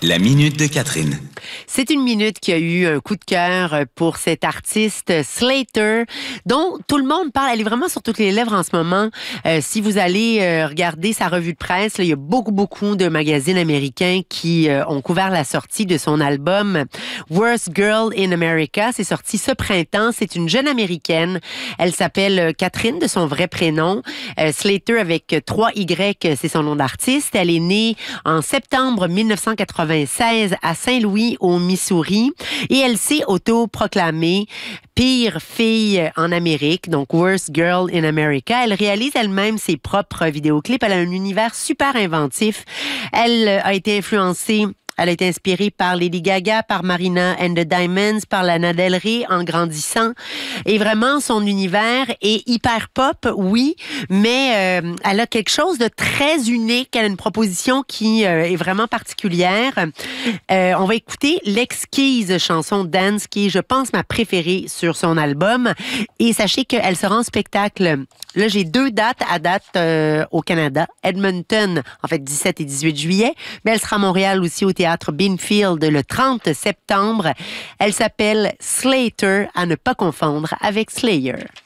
La minute de Catherine. C'est une minute qui a eu un coup de cœur pour cette artiste Slater, dont tout le monde parle. Elle est vraiment sur toutes les lèvres en ce moment. Si vous allez regarder sa revue de presse, là, il y a beaucoup de magazines américains qui ont couvert la sortie de son album Worst Girl in America. C'est sorti ce printemps. C'est une jeune américaine. Elle s'appelle Catherine, de son vrai prénom. Slater avec 3 Y, c'est son nom d'artiste. Elle est née en septembre 1996 à Saint-Louis, au Missouri, et elle s'est autoproclamée pire fille en Amérique, donc Worst Girl in America. Elle réalise elle-même ses propres vidéoclips. Elle a un univers super inventif. Elle a été influencée. Elle a été inspirée par Lady Gaga, par Marina and the Diamonds, par Lana Del Rey en grandissant. Et vraiment, son univers est hyper pop, oui, mais elle a quelque chose de très unique. Elle a une proposition qui est vraiment particulière. On va écouter l'exquise chanson Dance, qui est, je pense, ma préférée sur son album. Et sachez qu'elle sera en spectacle. Là, j'ai 2 dates au Canada. Edmonton, en fait, 17 et 18 juillet. Mais elle sera à Montréal aussi, au Théâtre Beanfield, le 30 septembre. Elle s'appelle Slater, à ne pas confondre avec Slayer.